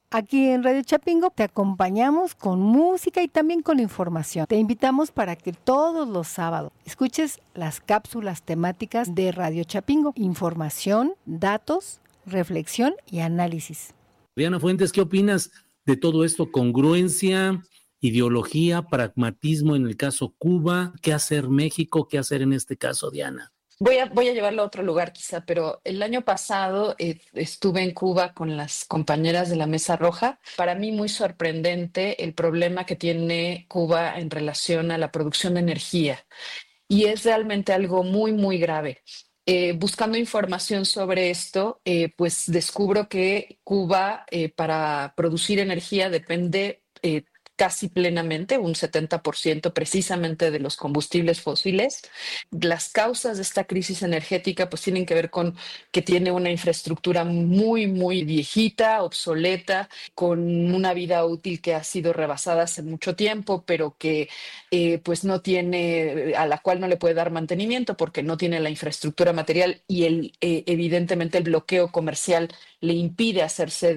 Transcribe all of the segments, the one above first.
Aquí en Radio Chapingo te acompañamos con música y también con información. Te invitamos para que todos los sábados escuches las cápsulas temáticas de Radio Chapingo. Información, datos, reflexión y análisis. Diana Fuentes, ¿qué opinas de todo esto? Congruencia, ideología, pragmatismo en el caso Cuba. ¿Qué hacer México? ¿Qué hacer en este caso, Diana? Voy a llevarlo a otro lugar quizá, pero el año pasado estuve en Cuba con las compañeras de la Mesa Roja. Para mí muy sorprendente el problema que tiene Cuba en relación a la producción de energía y es realmente algo muy, muy grave. Buscando información sobre esto, pues descubro que Cuba para producir energía depende casi plenamente, un 70% precisamente de los combustibles fósiles. Las causas de esta crisis energética pues tienen que ver con que tiene una infraestructura muy, muy viejita, obsoleta, con una vida útil que ha sido rebasada hace mucho tiempo, pero que pues no tiene, a la cual no le puede dar mantenimiento porque no tiene la infraestructura material y evidentemente el bloqueo comercial le impide hacerse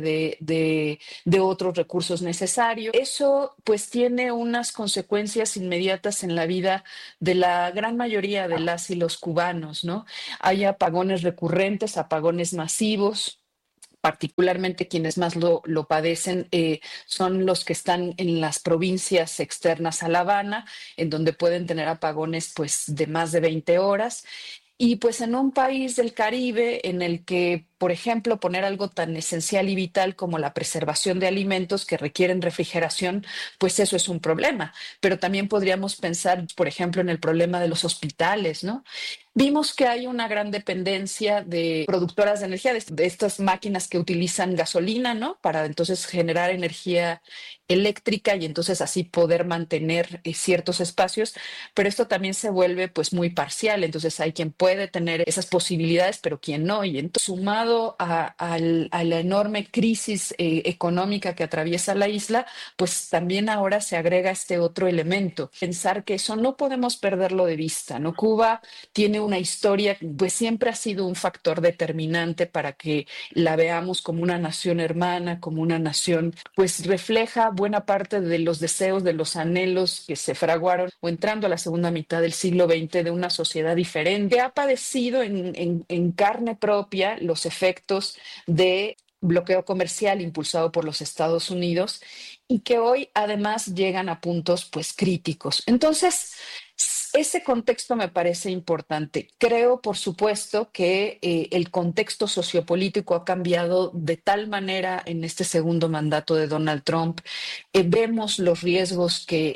de otros recursos necesarios. Eso pues tiene unas consecuencias inmediatas en la vida de la gran mayoría de las y los cubanos, ¿no? Hay apagones recurrentes, apagones masivos. Particularmente quienes más lo padecen son los que están en las provincias externas a La Habana, en donde pueden tener apagones pues de más de 20 horas. Y pues en un país del Caribe en el que, por ejemplo, poner algo tan esencial y vital como la preservación de alimentos que requieren refrigeración, pues eso es un problema. Pero también podríamos pensar, por ejemplo, en el problema de los hospitales, ¿no? Vimos que hay una gran dependencia de productoras de energía, de estas máquinas que utilizan gasolina, ¿no? Para entonces generar energía eléctrica y entonces así poder mantener ciertos espacios, pero esto también se vuelve pues muy parcial, entonces hay quien puede tener esas posibilidades, pero quien no, y entonces sumado a la enorme crisis económica que atraviesa la isla, pues también ahora se agrega este otro elemento, pensar que eso no podemos perderlo de vista, ¿no? Cuba tiene una historia, pues siempre ha sido un factor determinante para que la veamos como una nación hermana, como una nación, pues refleja buena parte de los deseos, de los anhelos que se fraguaron o entrando a la segunda mitad del siglo XX de una sociedad diferente. Ha padecido en carne propia los efectos de bloqueo comercial impulsado por los Estados Unidos y que hoy además llegan a puntos pues críticos. Entonces, ese contexto me parece importante. Creo, por supuesto, que el contexto sociopolítico ha cambiado de tal manera en este segundo mandato de Donald Trump. Vemos los riesgos que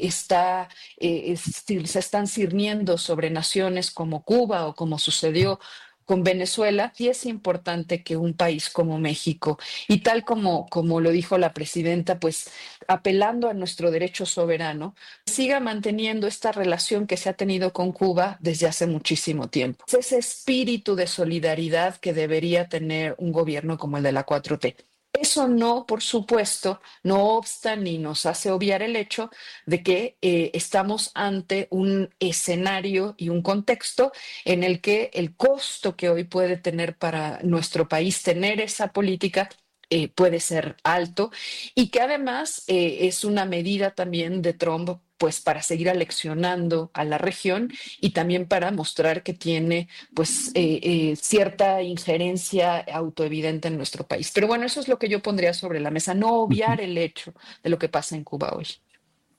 se están cirniendo sobre naciones como Cuba o como sucedió con Venezuela, y es importante que un país como México, y tal como lo dijo la presidenta, pues apelando a nuestro derecho soberano, siga manteniendo esta relación que se ha tenido con Cuba desde hace muchísimo tiempo. Es ese espíritu de solidaridad que debería tener un gobierno como el de la 4T. Eso no, por supuesto, no obsta ni nos hace obviar el hecho de que estamos ante un escenario y un contexto en el que el costo que hoy puede tener para nuestro país tener esa política puede ser alto y que además es una medida también de Trump pues para seguir aleccionando a la región y también para mostrar que tiene pues cierta injerencia autoevidente en nuestro país. Pero bueno, eso es lo que yo pondría sobre la mesa, no obviar el hecho de lo que pasa en Cuba hoy.